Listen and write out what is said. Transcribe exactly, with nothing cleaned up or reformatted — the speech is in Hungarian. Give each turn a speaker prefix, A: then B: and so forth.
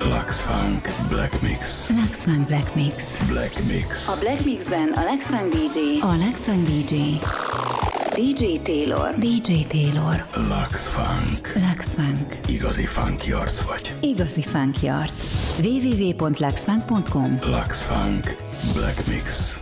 A: Lux Funk Black Mix.
B: Lux Funk Black Mix.
A: Black Mix.
B: A Black Mixben a Lux Funk dé dzsé. A Lux Funk dé dzsé. dé dzsé Taylor. dé dzsé Taylor.
A: Lux Funk.
B: Lux Funk.
A: Igazi funky arc vagy.
B: Igazi funky arc. double-u double-u double-u pont lux funk pont com.
A: Lux Funk Black Mix.